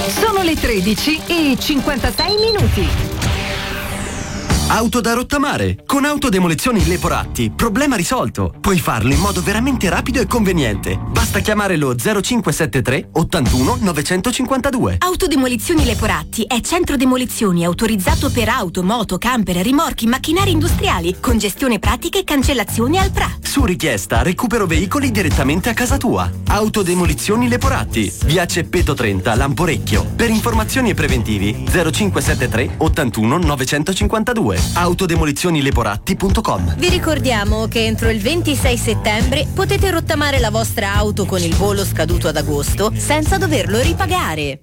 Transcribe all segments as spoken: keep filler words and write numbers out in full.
Sono le tredici e cinquantasei minuti. Auto da rottamare. Con Autodemolizioni Leporatti, problema risolto. Puoi farlo in modo veramente rapido e conveniente. Basta chiamare lo zero cinque sette tre ottantuno novecentocinquantadue. Autodemolizioni Leporatti è centro demolizioni autorizzato per auto, moto, camper, rimorchi, macchinari industriali, con gestione pratica e cancellazione al P R A. Su richiesta, recupero veicoli direttamente a casa tua. Autodemolizioni Leporatti, via Ceppeto trenta, Lamporecchio. Per informazioni e preventivi zero cinque sette tre ottantuno novecentocinquantadue. autodemolizioni leporatti punto com. Vi ricordiamo che entro il ventisei settembre potete rottamare la vostra auto con il bollo scaduto ad agosto senza doverlo ripagare.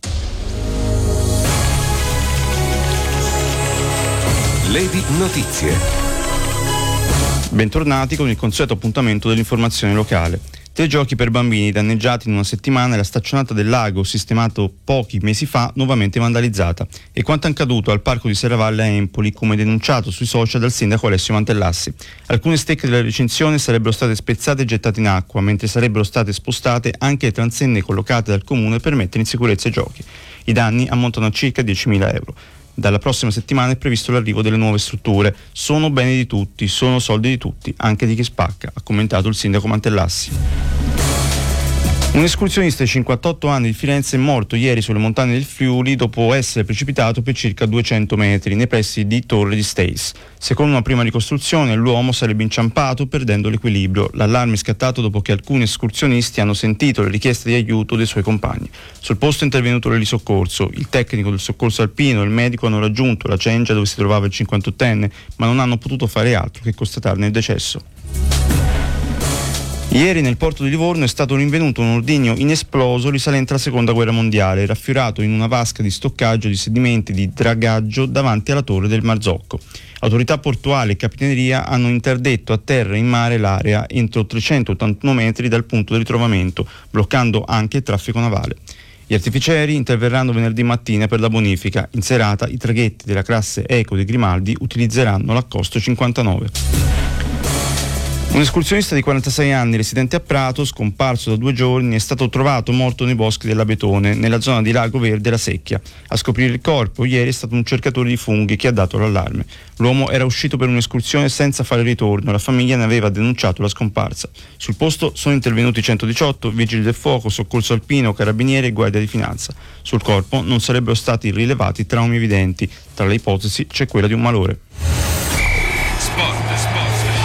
Levi Notizie. Bentornati con il consueto appuntamento dell'informazione locale. Tre giochi per bambini danneggiati in una settimana e la staccionata del lago, sistemato pochi mesi fa, nuovamente vandalizzata. E quanto accaduto al parco di Serravalle a Empoli, come denunciato sui social dal sindaco Alessio Mantellassi. Alcune stecche della recinzione sarebbero state spezzate e gettate in acqua, mentre sarebbero state spostate anche le transenne collocate dal comune per mettere in sicurezza i giochi. I danni ammontano a circa diecimila euro. Dalla prossima settimana è previsto l'arrivo delle nuove strutture. Sono beni di tutti, sono soldi di tutti, anche di chi spacca, ha commentato il sindaco Mantellassi. Un escursionista di cinquantotto anni di Firenze è morto ieri sulle montagne del Friuli dopo essere precipitato per circa duecento metri nei pressi di Torre di Stace. Secondo una prima ricostruzione, l'uomo sarebbe inciampato perdendo l'equilibrio. L'allarme è scattato dopo che alcuni escursionisti hanno sentito le richieste di aiuto dei suoi compagni. Sul posto è intervenuto l'elisoccorso. Il tecnico del soccorso alpino e il medico hanno raggiunto la cengia dove si trovava il cinquantottenne, ma non hanno potuto fare altro che constatarne il decesso. Ieri nel porto di Livorno è stato rinvenuto un ordigno inesploso risalente alla seconda guerra mondiale, raffiorato in una vasca di stoccaggio di sedimenti di dragaggio davanti alla torre del Marzocco. Autorità portuali e capitaneria hanno interdetto a terra e in mare l'area entro trecentottantuno metri dal punto di ritrovamento, bloccando anche il traffico navale. Gli artificieri interverranno venerdì mattina per la bonifica. In serata i traghetti della classe Eco di Grimaldi utilizzeranno l'accosto cinquantanove. Un escursionista di quarantasei anni residente a Prato, scomparso da due giorni, è stato trovato morto nei boschi dell'Abetone, nella zona di Lago Verde e La Secchia. A scoprire il corpo ieri è stato un cercatore di funghi che ha dato l'allarme. L'uomo era uscito per un'escursione senza fare ritorno, la famiglia ne aveva denunciato la scomparsa. Sul posto sono intervenuti centodiciotto, vigili del fuoco, soccorso alpino, carabinieri e guardia di finanza. Sul corpo non sarebbero stati rilevati traumi evidenti. Tra le ipotesi c'è quella di un malore. Sport, sport.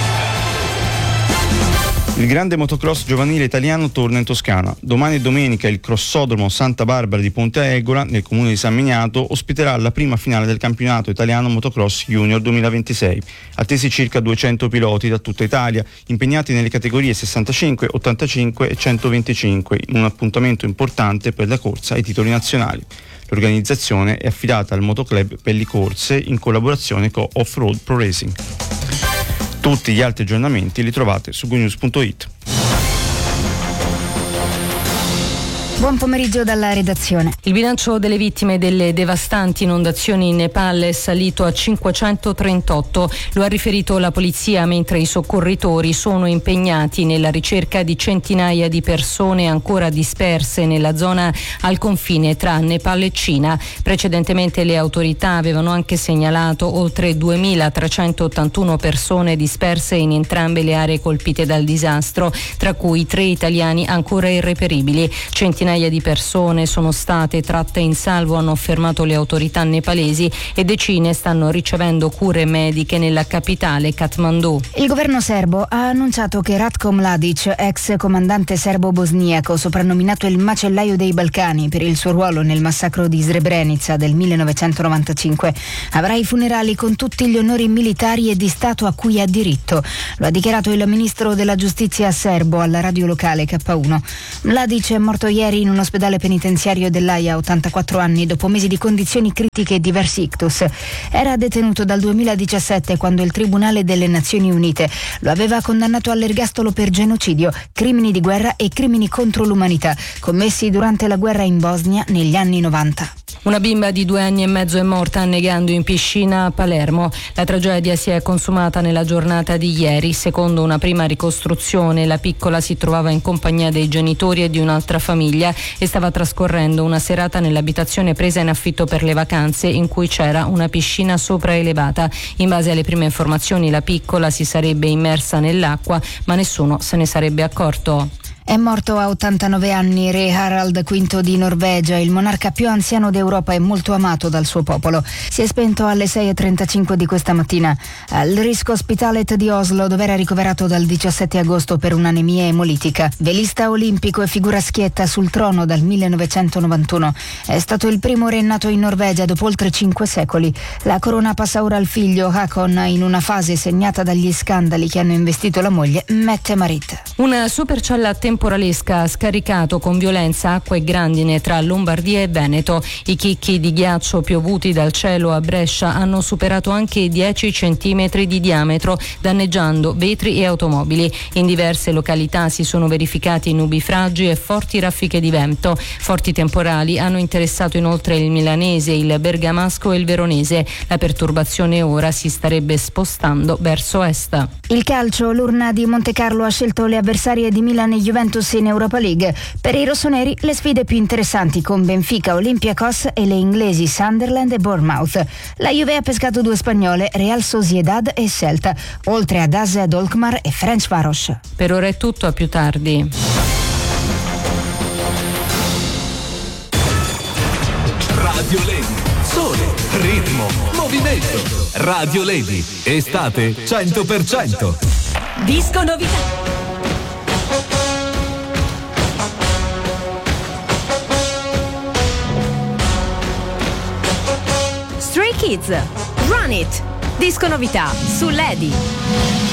Il grande motocross giovanile italiano torna in Toscana. Domani e domenica il crossodromo Santa Barbara di Ponte Aegora, nel comune di San Miniato, ospiterà la prima finale del campionato italiano motocross junior duemilaventisei. Attesi circa duecento piloti da tutta Italia, impegnati nelle categorie sessantacinque, ottantacinque e centoventicinque, in un appuntamento importante per la corsa ai titoli nazionali. L'organizzazione è affidata al Motoclub Pellicorse in collaborazione con Off-Road Pro Racing. Tutti gli altri aggiornamenti li trovate su gonews punto it. Buon pomeriggio dalla redazione. Il bilancio delle vittime delle devastanti inondazioni in Nepal è salito a cinquecentotrentotto. Lo ha riferito la polizia, mentre i soccorritori sono impegnati nella ricerca di centinaia di persone ancora disperse nella zona al confine tra Nepal e Cina. Precedentemente le autorità avevano anche segnalato oltre duemilatrecentottantuno persone disperse in entrambe le aree colpite dal disastro, tra cui tre italiani ancora irreperibili. Centinaia di persone sono state tratte in salvo, hanno affermato le autorità nepalesi, e decine stanno ricevendo cure mediche nella capitale Kathmandu. Il governo serbo ha annunciato che Ratko Mladic, ex comandante serbo-bosniaco soprannominato il macellaio dei Balcani per il suo ruolo nel massacro di Srebrenica del millenovecentonovantacinque, avrà i funerali con tutti gli onori militari e di Stato a cui ha diritto. Lo ha dichiarato il ministro della giustizia serbo alla radio locale K uno. Mladic è morto ieri in un ospedale penitenziario dell'Aia, ottantaquattro anni, dopo mesi di condizioni critiche e diversi ictus. Era detenuto dal duemiladiciassette, quando il Tribunale delle Nazioni Unite lo aveva condannato all'ergastolo per genocidio, crimini di guerra e crimini contro l'umanità commessi durante la guerra in Bosnia negli anni novanta. Una bimba di due anni e mezzo è morta annegando in piscina a Palermo. La tragedia si è consumata nella giornata di ieri. Secondo una prima ricostruzione, la piccola si trovava in compagnia dei genitori e di un'altra famiglia e stava trascorrendo una serata nell'abitazione presa in affitto per le vacanze, in cui c'era una piscina sopraelevata. In base alle prime informazioni, la piccola si sarebbe immersa nell'acqua, ma nessuno se ne sarebbe accorto. È morto a ottantanove anni re Harald quinto di Norvegia, il monarca più anziano d'Europa e molto amato dal suo popolo. Si è spento alle sei e trentacinque di questa mattina al Rikshospitalet di Oslo, dove era ricoverato dal diciassette agosto per un'anemia emolitica. Velista olimpico e figura schietta sul trono dal millenovecentonovantuno. È stato il primo re nato in Norvegia dopo oltre cinque secoli. La corona passa ora al figlio Hakon, in una fase segnata dagli scandali che hanno investito la moglie Mette-Marit. Una supercella temporalesca ha scaricato con violenza acqua e grandine tra Lombardia e Veneto. I chicchi di ghiaccio piovuti dal cielo a Brescia hanno superato anche i dieci centimetri di diametro, danneggiando vetri e automobili. In diverse località si sono verificati nubifragi e forti raffiche di vento. Forti temporali hanno interessato inoltre il milanese, il bergamasco e il veronese. La perturbazione ora si starebbe spostando verso est. Il calcio, l'urna di Montecarlo ha scelto le avversarie di Milan e Juventus in Europa League. Per i rossoneri le sfide più interessanti con Benfica, Olympiacos e le inglesi Sunderland e Bournemouth. La Juve ha pescato due spagnole, Real Sociedad e Celta, oltre ad A Z Alkmaar e Ferencváros. Per ora è tutto, a più tardi. Radio Lady, sole, ritmo, movimento. Radio Lady, estate cento per cento. Disco novità. Stray Kids, Run It, disco novità su Lady.